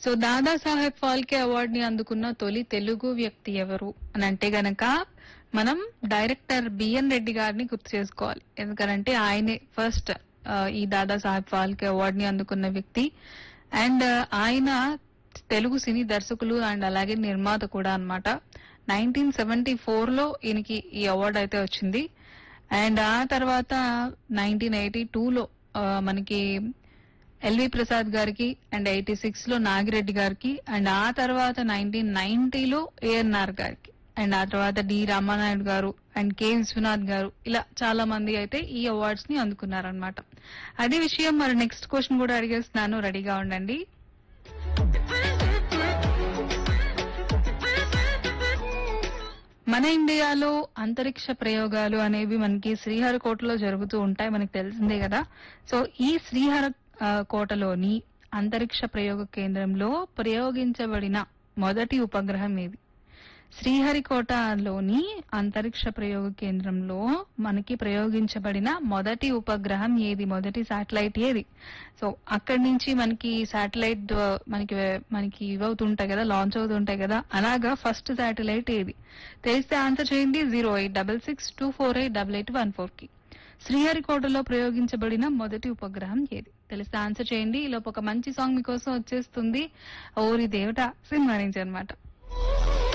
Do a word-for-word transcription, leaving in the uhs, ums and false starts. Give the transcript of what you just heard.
So Dadasaheb Phalke award ని అందుకున్న తొలి తెలుగు వ్యక్తి ఎవరు అని అంటే గనక మనం డైరెక్టర్ బిఎన్ రెడ్డి గారిని గుర్తు చేసుకోవాలి. ఎందుకంటే ఆయనే ఫస్ట్ ఈ దాదాసాహెబ్ ఫాల్కే అవార్డు ని అందుకున్న వ్యక్తి. అండ్ ఆయన తెలుగు సినీ దర్శకులు అండ్ అలాగే నిర్మాత కూడా అన్నమాట. నైన్టీన్ సెవెంటీ ఫోర్ లో ఈయనకి ఈ అవార్డు అయితే వచ్చింది. అండ్ ఆ తర్వాత నైన్టీన్ ఎయిటీ టూ లో మనకి ఎల్వి ప్రసాద్ గారికి అండ్ ఎయిటీ సిక్స్ లో నాగిరెడ్డి గారికి అండ్ ఆ తర్వాత నైన్టీన్ నైన్టీలో ఏఎన్ఆర్ గారికి అండ్ ఆ తర్వాత డి రామానాయుడు గారు అండ్ కె విశ్వనాథ్ గారు ఇలా చాలా మంది అయితే ఈ అవార్డ్స్ ని అందుకున్నారనమాట. అదే విషయం మరి నెక్స్ట్ క్వశ్చన్ కూడా అడిగేస్తున్నాను, రెడీగా ఉండండి. మన ఇండియాలో అంతరిక్ష ప్రయోగాలు అనేవి మనకి శ్రీహరికోటలో జరుగుతూ ఉంటాయి, మనకి తెలిసిందే కదా. సో ఈ శ్రీహరి కోటలోని అంతరిక్ష ప్రయోగ కేంద్రంలో ప్రయోగించబడిన మొదటి ఉపగ్రహం ఏది? శ్రీహరికోటలోని అంతరిక్ష ప్రయోగ కేంద్రంలో మనకి ప్రయోగించబడిన మొదటి ఉపగ్రహం ఏది, మొదటి శాటిలైట్ ఏది? సో అక్కడి నుంచి మనకి శాటిలైట్ మనకి మనకి ఇవవుతుంటాయి కదా, లాంచ్ అవుతుంటాయి కదా, అలాగా ఫస్ట్ శాటిలైట్ ఏది? తెలిస్తే ఆన్సర్ చేయండి zero eight double six two four eight double eight one four కి. శ్రీహరికోటలో ప్రయోగించబడిన మొదటి ఉపగ్రహం ఏది? తెలిస్తే ఆన్సర్ చేయండి. ఈలోపు ఒక మంచి సాంగ్ మీకోసం వచ్చేస్తుంది, ఓరి దేవత సినిమా నుంచి అనమాట.